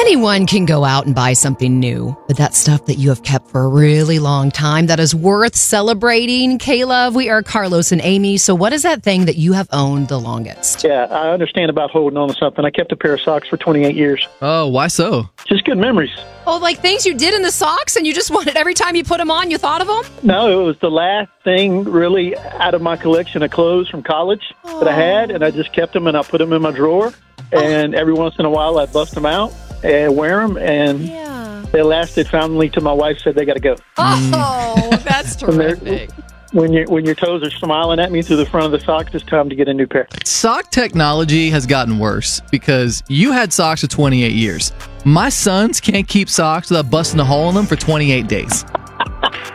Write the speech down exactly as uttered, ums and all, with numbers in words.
Anyone can go out and buy something new, but that stuff that you have kept for a really long time that is worth celebrating. K-Love, we are Carlos and Amy. So what is that thing that you have owned the longest? Yeah, I understand about holding on to something. I kept a pair of socks for twenty-eight years. Oh, why so? Just good memories. Oh, like things you did in the socks and you just wanted every time you put them on, you thought of them? No, it was the last thing really out of my collection of clothes from college oh. that I had, and I just kept them and I put them in my drawer. And oh. every once in a while I'd bust them out and wear them, and yeah. they lasted finally till my wife said they got to go. Oh, that's terrific. When, you, when your toes are smiling at me through the front of the socks, it's time to get a new pair. Sock technology has gotten worse because you had socks for twenty-eight years. My sons can't keep socks without busting a hole in them for twenty-eight days.